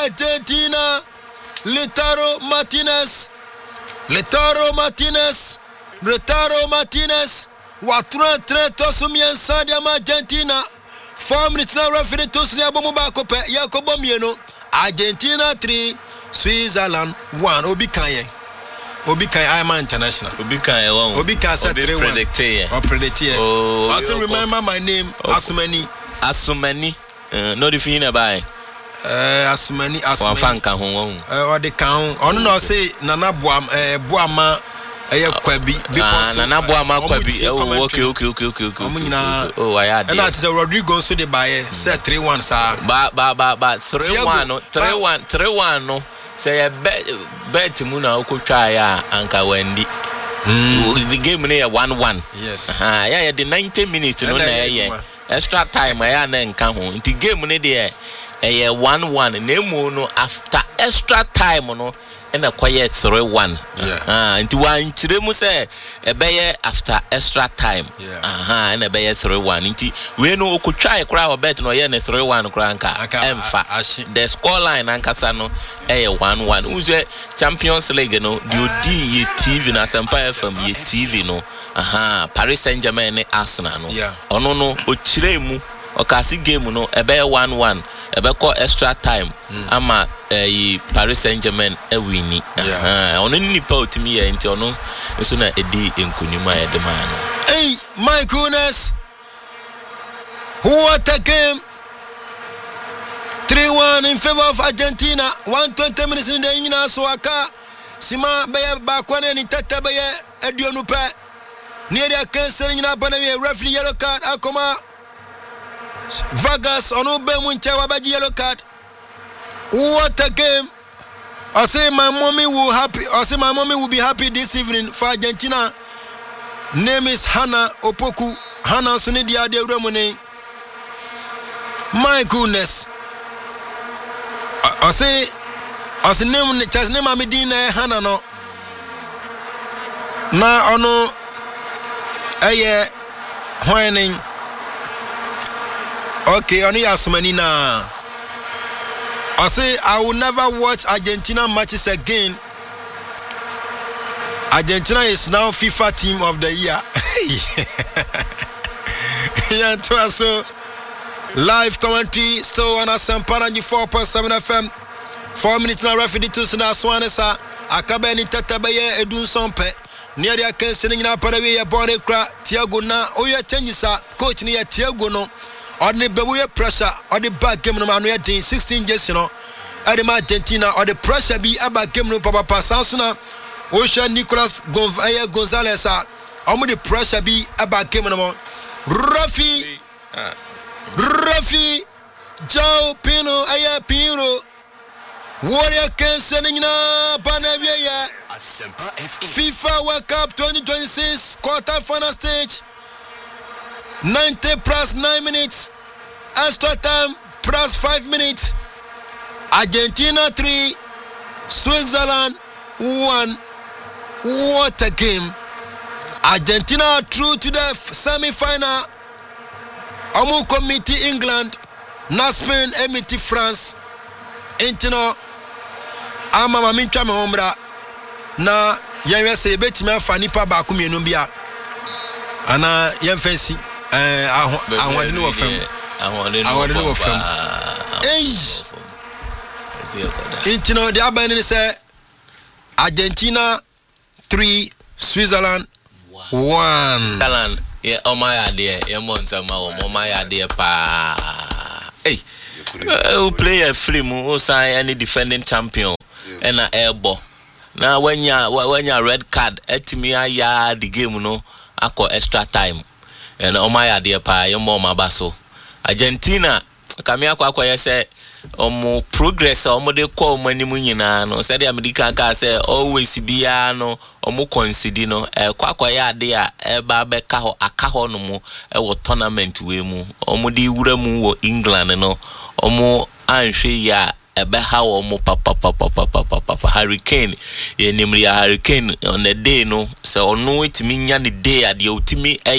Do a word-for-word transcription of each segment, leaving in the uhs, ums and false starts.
Argentina. Lautaro Martinez. Lautaro Martinez. Lautaro Martinez. Watron Treto Sumian Sadia Argentina. Four minutes now referee to Snia Bomuba Cope Yakobo Mieno. Argentina three, Switzerland one. Obi Kanye. Obi Kanye Ironman International. Obi Kanye one. Obi Kanye said three one. Or predict here. Oh, I still remember my name. Asumani. Asumani. Uh, no define by. Uh, Asumani. Asumani. Fanka hon. Uh, or the count. On no say Nana Boam. Uh, Boama. Aye Kwabi. Ah, Nana Boama Kwabi. Oh, okay, okay, okay, okay, okay. Oh, I had. And that's a Rodrigo so they buy. Said three one, sir. But but but but three one, three one, three one. No. Say a bet bet Muna Oko try Anka Wendy. The game near one one. Yes. Ah, yeah, the ninety minutes. No, yeah, extra time. I am come home. The game near there. Eh, one one. Nemo no after extra time. No. And a quiet three one. Yeah. Ah, into one chiremu say a bayer after extra time. Yeah. Aha, and a bayer three one. Inti we no could try a crowd bet no yen three one cranka. Emfa. The score line ankasano a one one. Who's a Champions League no? Do D T V na Empire from ye T V no. Aha, Paris Saint-Germain Arsenal no. Yeah. Ono no o chiremu o kasi game no a bayer one one. Ebe call extra time mm. ama eh, Paris Saint-Germain e wini yeah. Ono ni pa otimi ya nti ono nso na edi enkunima ya de man. Hey, my goodness. What a game. three one in favor of Argentina. one hundred twenty minutes in the Inina Soaka. Sima Bayer Bakwane ni Tata Bayer Edionu pe. Near the cancel in Abanawe referee yellow card Akoma. Vargas on Ube Muncha Wabaji yellow card. What a game. I say my mommy will happy. I say my mommy will be happy this evening for Argentina. Name is Hannah Opoku. Hannah Sunidia de Romone. My goodness. I, I say I say name just name Amidina Hannah no. Na ono aye whining. Okay, only Asumani na. I say I will never watch Argentina matches again. Argentina is now FIFA team of the year. Yeah, so live commentary still on Asampana four point seven F M. Four minutes now referee to Sina Swanesa. Akabe ni tatabaye edun sompe. Near the canceling na parawe ya bone kra Thiago na oya change coach ni ya Thiago no. Or the beware pressure or the back game no man we sixteen years you know. At the Argentina or the pressure be about game no papa Sansuna. Osha Nicolas Gonzalez Gonzalez or the pressure be about game no. Rafi Rafi Joe Pino Aya Pino Warrior cancelling na Panavia FIFA World Cup twenty twenty-six quarter final stage. ninety plus nine minutes. Extra time plus five minutes. Argentina three, Switzerland one. What a game. Argentina through to the semi-final. Amu committee England. Na Spain emiti France. Intino. Ama mamincha mehombra. Na yenwe se betima fanipa ba kumienu bia. Ana yenfensi. Eh, I want to know of him. I want to know of him. Hey, you know the Albanians say Argentina three, Switzerland one. Switzerland, yeah, oh my idea, yeah, monster, oh my idea, pa. Hey, who play a film? Who sign any defending champion and an airball? Now when you when you red card, at me I the game no, I call extra time. And oh my idea pa your mama baso Argentina kamia kwa kwa yese omo progress omo de ko omo animu nyina no said the American ka say always bia no omo concede no e kwa kwa ya ade a e ba be ka ho aka ho no mu e wo tournament we mu omo de wura mu wo England no omo anhwe ya ebe ha wo omo papa papa papa papa Hurricane ye nimri ya Hurricane on the day no so ono itimi nya ne day ade otimi eye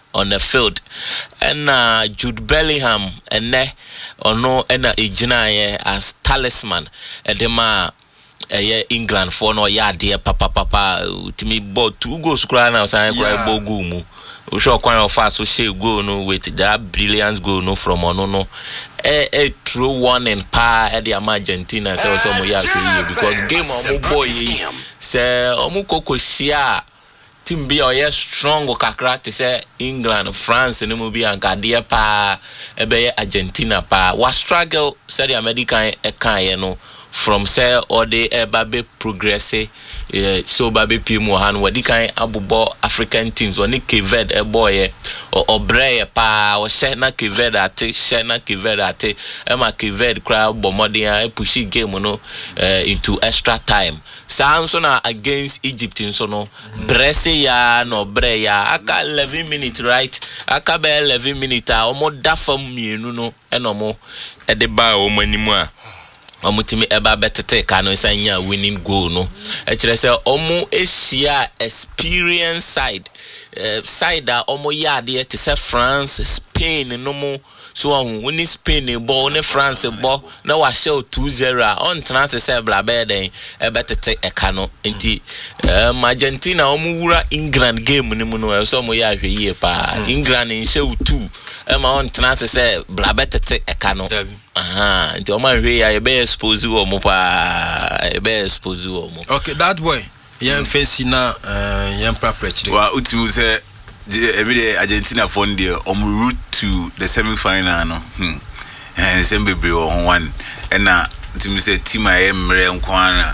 on the field. And uh, Jude Bellingham and ne ono ena ejina as talisman edema eh England for no ya dear papa papa to me bought two goals cry now say cry bogumu. We show kind of fast so she go no with that brilliance go no from ono no a a true one in pa e the Argentina say so mo ya because game omo boy say omo kokoshia team be or strong kakra to say England France no mo bi anka de pa e be Argentina pa was struggle say the American e kan no from say or the eba progress eh so baby pimu han wadi kan abubo African teams oni Keved e boy or obreye pa o she na Keved ate she na Keved ate e ma Keved cry bomodian e push game no uh, into extra time Samson against Egypt so no brese ya no breya aka eleven minutes right aka be eleven minutes a omo da fam mienu no e no mo e de ba o manimu a omutimi eba betete ka no sanya winning goal no e kire se omo ehia experience side uh, side a omo yade te se France Spain no mo so on win Spain ball ne France ball na wa show two zero on trans se bla be den e betete e ka no enti um, Argentina omo wura England game ni mu no so omo ya hwe yie pa England in show two e ma on trans se bla betete e ka no aha nti omo hwe ya e be expose wo mo pa e be expose wo mo. Okay, that boy yan fancy na uh, yan prepare wa ultimu say every day Argentina found there on route to the semi-final no hmm and sembe on one and na ultimu say team I mre nkwana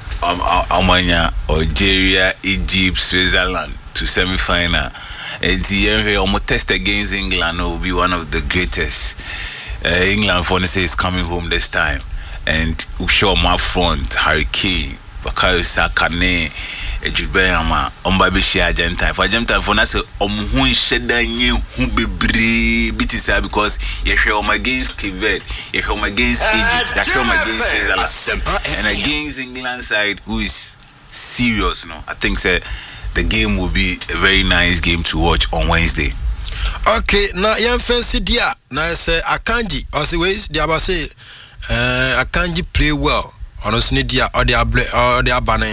Amanya Algeria Egypt Switzerland to semi-final and the year almost test against England will be one of the greatest. Uh, England for say is coming home this time and we show my front Harry Kane Bukayo Saka ne Jude Bellingham omba be share Argentina for Argentina for na say omhu nheda nye hu bebre bitisa because you show them against Kived you show them against Egypt you show them against Switzerland and against England side who is serious no I think say the game will be a very nice game to watch on Wednesday. Okay, now yan fancy dia na say Akanji or say ways dia ba say uh Akanji play well honestly dia or dia or dia bane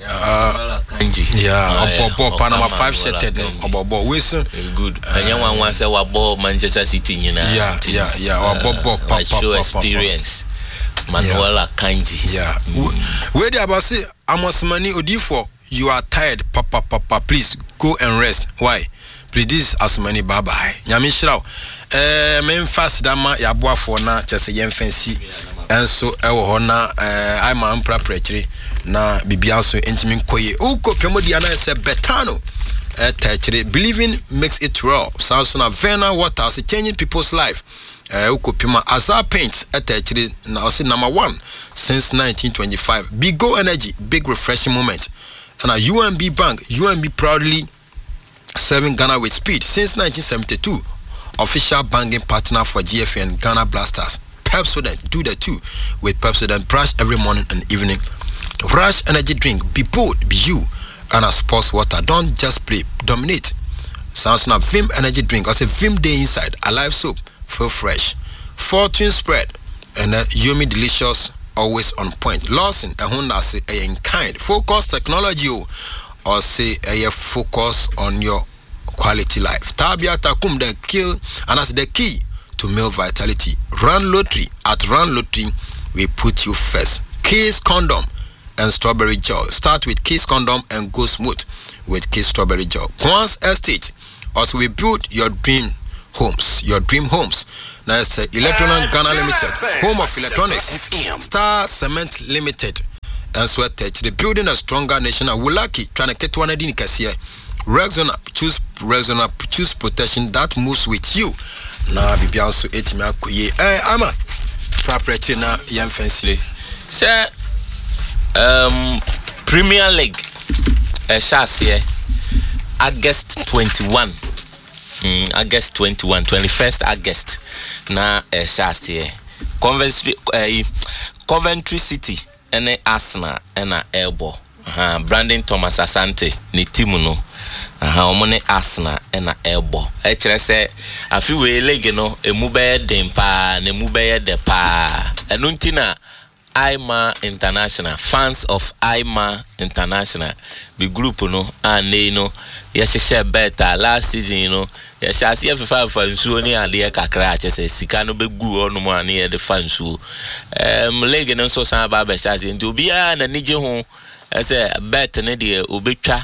uh Akanji yeah opo Panama five setted no obo we so good anya wan wan say wa ball Manchester City nyina yeah yeah yeah obo papa show experience Manuel Akanji yeah we dia ba say Amosmani Odifo you are tired papa papa please go and rest why please this as many bye bye nyame shiraw eh men fast dama ya boafo na chese yen fancy enso ewo ho na eh I ma mpra prechiri na bibia so entimi koye uko pemodi na se betano eh techiri believing makes it raw Samson Avena water is changing people's life eh uko pema Azar Paints eh techiri na osi number one since nineteen twenty-five big go energy big refreshing moment and a U M B Bank U M B proudly serving Ghana with speed since nineteen seventy-two. Official banking partner for G F N Ghana Blasters. Pepsodent, do the two with Pepsodent brush every morning and evening. Rush energy drink, be bold, be you. And a sports water, don't just play, dominate. Sounds now Vim energy drink, also Vim Day inside, alive soap, feel fresh. Fortune spread, and uh, yummy delicious, always on point. Lawson, a Honda say, a in kind, focus technology. Or say a focus on your quality life. Tabia Takum the kill and as the key to male vitality. Run Lottery. At Run Lottery, we put you first. Kiss Condom and Strawberry Gel. Start with Kiss Condom and go smooth with Kiss Strawberry Gel. Quans Estate. Also, we build your dream homes. Your dream homes. Now it's uh, Electronic Ghana Limited. Home of Electronics. Star Cement Limited. And so the building a stronger nation. Wulaki trying to get one idea here. Rexona choose Rexona choose protection that moves with you. Na bibia so etimi akoye. Eh ama property na yam fancy. Say um Premier League eh shas here August twenty-one. Mm, August twenty-one, twenty-first August na eh shas here. Coventry uh, Coventry City ene Arsenal ena Elbo aha Brandon Thomas Asante ni team no aha omone Arsenal ena ebo e kire se afi we league no emu be den pa na emu be de pa enu ntina Aima International, fans of Aima International, the group no and they no yeshe better last season you know yeshe see if five fans so ni ade kakra che se sika no be gu onu mo ani the fans so um league no so san ba be chase nti obi a na nije ho ese bet ne de obetwa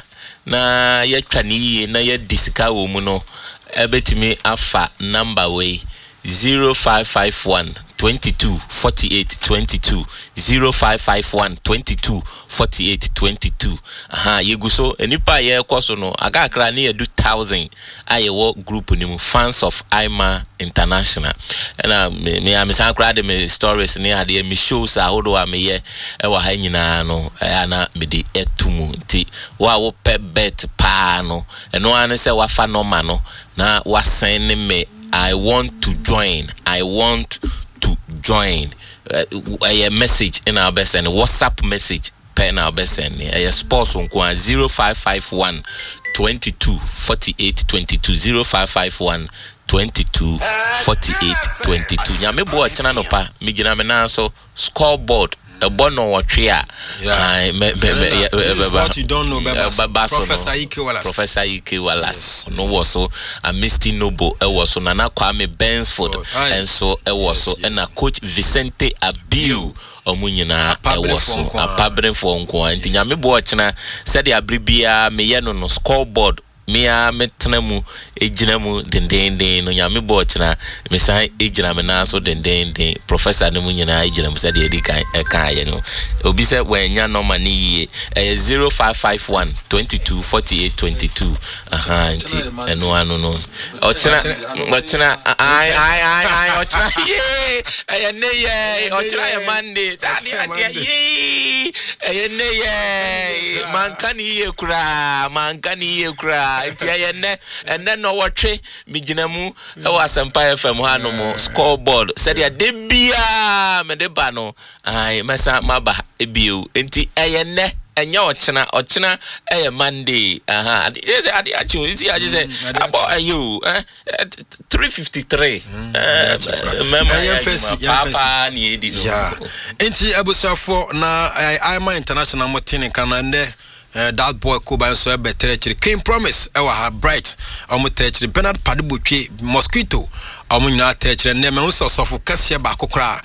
na yetwa ni na ye disika wo mu no ebetimi afa number way zero five five one twenty-two forty-eight twenty-two zero five five one twenty-two forty-eight twenty-two aha yeguso enipa ye koso no aga akra na yedu one thousand ayewo group ni mu fans of Aima International na me me am san kra de me stories ni ade me shows ahodo a me ye e wa ha nyina no ana me de etumu nti wa wo pe bet pa no eno an se wa fa no ma no na wa send me I want to join. I want to join. Uh, a message in our best and WhatsApp message pen our best and a sports on zero five five one twenty-two forty-eight twenty-two zero five five one twenty-two forty-eight twenty-two. Nyame bo chana no pa mi gina me na so scoreboard a bono watria. Yeah. Me me me what you don't know about Professor Ike Wallace. Professor Ike Wallace. No was so a Misty Noble e was so Nana Kwame Bensford and so e was so and a coach Vicente Abiu omunyina e was so a pabren for nko anti nyame bo chana said ya bribia me ye no no scoreboard me a metnemu ejinamu dendenden no nyame bo chana me san ejina me na so dendenden professor ne munyina ejinamu said ye di kan e kan ye no obi se wanya no mani e zero five five one twenty-two forty-eight twenty-two aha anti eno anu no ochina ochina ai ai ai ai ochina ye e ne ye ochina ye Monday tani ati ye e ne ye mankani ye kura mankani ye kura enti ayene enne no wotwe miginamu e wa Asempa F M ha no mo scoreboard said ya de bia me de ba no ai mesa maba ebio enti ayene enya ochina ochina eye Monday aha ade ade achu isi aje say abo ayu eh three fifty-three eh member ya papa ni edi no yeah enti abusafo na Aima International motini kana nde Uh, that boy Kuba and so better King Promise ewa ha bright omo techri Bernard Padibutwe Mosquito omo nyina techri neme unso sofo kase ba kokra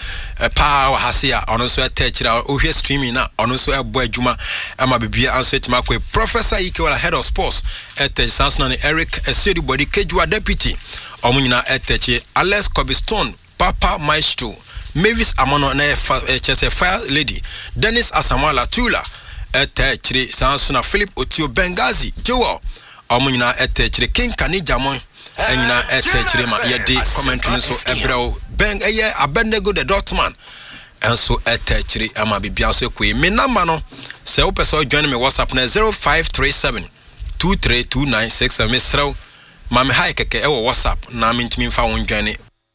pa ha se a ono so techri ohwe streaming na ono so ebo adwuma ama bibia anso etima kwe Professor Ike Wallace head of sports at Sansona Eric Esedi Body Kejua deputy omo nyina techri Alex Cobblestone Papa Maestro Mavis Amano na chese fire lady Dennis Asamoah Tula etechiri Sansona Philip Otio Bengazi Jowo omunyina etechiri King Kanijamon enyina etechiri ma yedi commentary so ebreo Ben eye Abednego the Dortmund enso etechiri ama bibia so ekwe me number no se wo person join me WhatsApp na zero five three seven two three two nine six seven mesraw ma me hi keke e wo WhatsApp na me ntimi mfa won join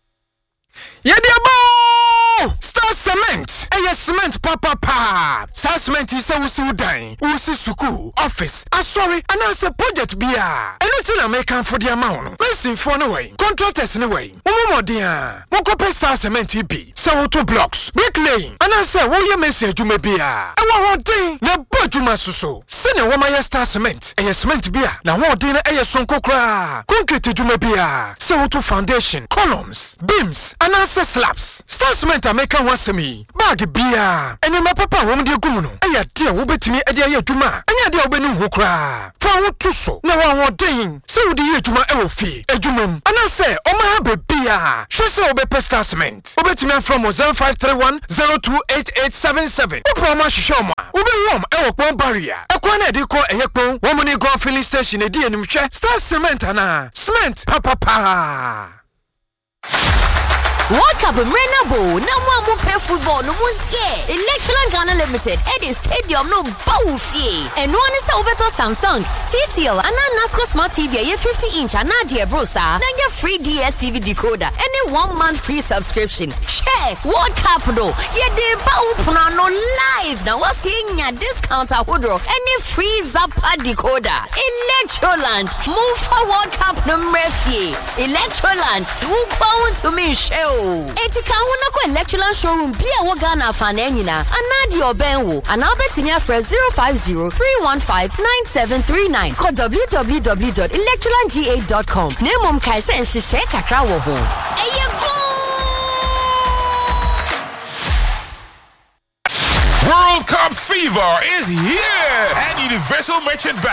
yedi abo Star Cement, eh cement papa pa. Star Cement is a wusi udan, wusi suku, office. Ah sorry, announce a project bia. Anything I make for the amount. Listen for no way. Contractors no way. Umu modia. Moko Star Cement ibi. Sa two blocks. Bricklaying. Announce wo ye message you may bia. E wa hodin na bajuma suso. Sene wo ma ye Star Cement. Eh cement bia. Na hodin na eh sonko kra. Concrete jume bia. Sa two foundation, columns, beams, announce slabs. Star Cement America wants me. Bag beer. And my papa won't do gumuno. Aya dear will bet me a dear juma. And ya dear benu hukra. For what to so. No one more ding. So the year juma elfi. A jumum. And I say, oh my baby beer. She saw be Star Cement. Obet me from zero five three one zero two eight eight seven seven. Upama Shoma. Ube warm elk barrier. A corner de call a hekbone. Woman go filling station a dear Star Cement ana. Cement papa pa. World Cup Mrenabo, no one will pay football, no one's here. Electroland Ghana Limited, Eddie Stadium, no Bawufi. And one is over to Samsung, T C L, and Nasco Smart T V, a fifty inch, and Nadia Brosa, then your free D S T V decoder, and a one month free subscription. Share World Cup, no, yeah, the Bawupuna no live. Now, what's seeing a discount at Woodrow, and a free Zappa decoder. Electroland, move for World Cup no Murphy. Electroland, move on to me, show. Etika wona ko Electroland showroom bia wo Ghana fananyina anadi obenwo anabetinia for zero five zero three one five nine seven three nine call w w w dot electroland g a dot com nemom kai se nhihye kakra wo ho eye go World Cup fever is here at Universal Merchant Bank.